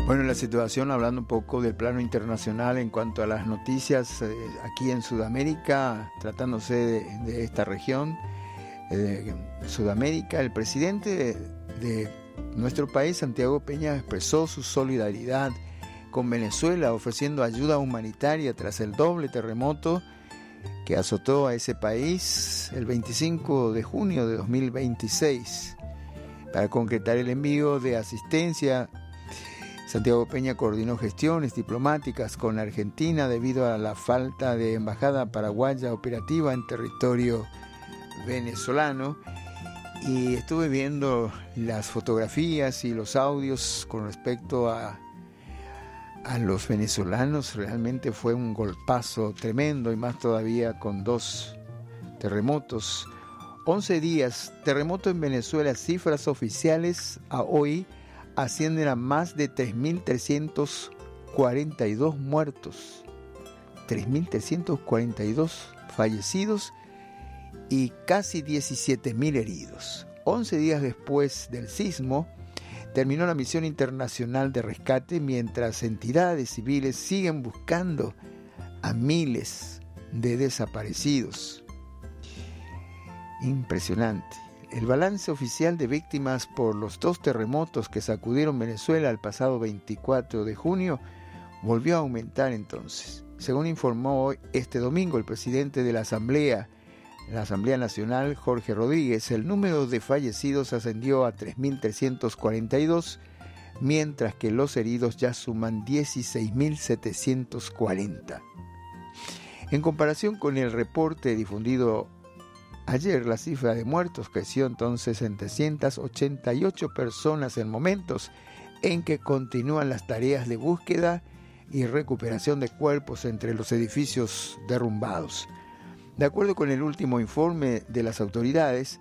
Bueno, la situación, hablando un poco del plano internacional en cuanto a las noticias aquí en Sudamérica, tratándose de esta región, Sudamérica, el presidente de nuestro país, Santiago Peña, expresó su solidaridad con Venezuela, ofreciendo ayuda humanitaria tras el doble terremoto que azotó a ese país el 25 de junio de 2026. Para concretar el envío de asistencia, Santiago Peña coordinó gestiones diplomáticas con Argentina debido a la falta de embajada paraguaya operativa en territorio venezolano, y estuve viendo las fotografías y los audios con respecto a los venezolanos. Realmente fue un golpazo tremendo, y más todavía con 2 terremotos. 11 días, terremoto en Venezuela, cifras oficiales a hoy ascienden a más de 3.342 muertos, 3.342 fallecidos y casi 17.000 heridos. 11 días después del sismo, terminó la misión internacional de rescate, mientras entidades civiles siguen buscando a miles de desaparecidos. Impresionante. El balance oficial de víctimas por los 2 terremotos que sacudieron Venezuela el pasado 24 de junio volvió a aumentar entonces. Según informó hoy, este domingo, el presidente de la Asamblea Nacional, Jorge Rodríguez, el número de fallecidos ascendió a 3.342, mientras que los heridos ya suman 16.740. En comparación con el reporte difundido ayer, la cifra de muertos creció entonces en 388 personas en momentos en que continúan las tareas de búsqueda y recuperación de cuerpos entre los edificios derrumbados. De acuerdo con el último informe de las autoridades,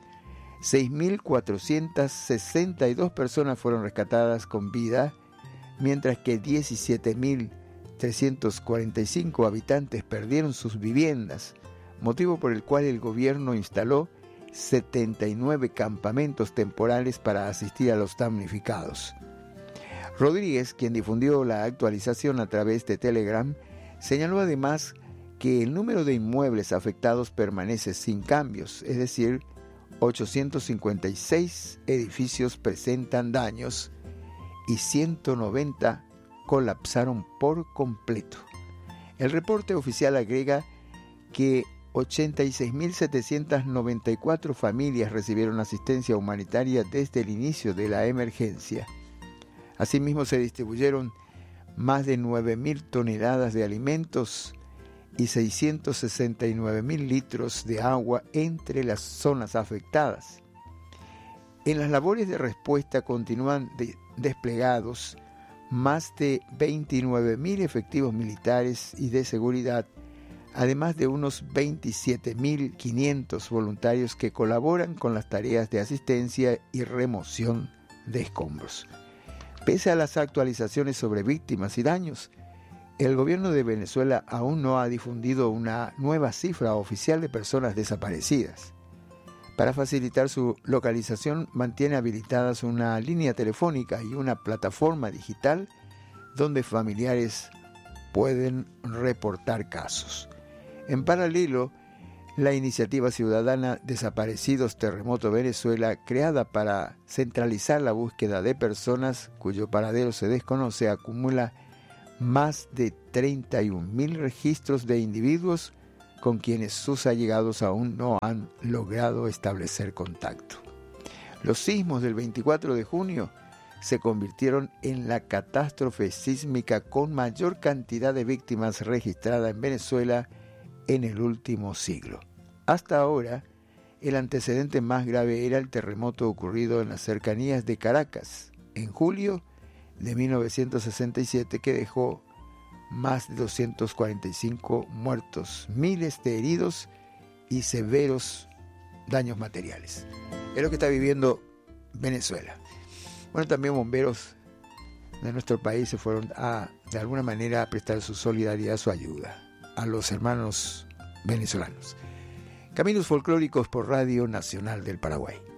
6.462 personas fueron rescatadas con vida, mientras que 17.345 habitantes perdieron sus viviendas, motivo por el cual el gobierno instaló 79 campamentos temporales para asistir a los damnificados. Rodríguez, quien difundió la actualización a través de Telegram, señaló además que el número de inmuebles afectados permanece sin cambios, es decir, 856 edificios presentan daños y 190 colapsaron por completo. El reporte oficial agrega que 86.794 familias recibieron asistencia humanitaria desde el inicio de la emergencia. Asimismo, se distribuyeron más de 9.000 toneladas de alimentos y 669.000 litros de agua entre las zonas afectadas. En las labores de respuesta continúan desplegados más de 29.000 efectivos militares y de seguridad, además de unos 27.500 voluntarios que colaboran con las tareas de asistencia y remoción de escombros. Pese a las actualizaciones sobre víctimas y daños, el gobierno de Venezuela aún no ha difundido una nueva cifra oficial de personas desaparecidas. Para facilitar su localización, mantiene habilitadas una línea telefónica y una plataforma digital donde familiares pueden reportar casos. En paralelo, la iniciativa ciudadana Desaparecidos Terremoto Venezuela, creada para centralizar la búsqueda de personas cuyo paradero se desconoce, acumula más de 31.000 registros de individuos con quienes sus allegados aún no han logrado establecer contacto. Los sismos del 24 de junio se convirtieron en la catástrofe sísmica con mayor cantidad de víctimas registrada en Venezuela en el último siglo. Hasta ahora, el antecedente más grave era el terremoto ocurrido en las cercanías de Caracas, en julio de 1967, que dejó más de 245 muertos, miles de heridos y severos daños materiales. Es lo que está viviendo Venezuela. Bueno, también bomberos de nuestro país se fueron de alguna manera, a prestar su solidaridad, su ayuda a los hermanos venezolanos. Caminos folclóricos por Radio Nacional del Paraguay.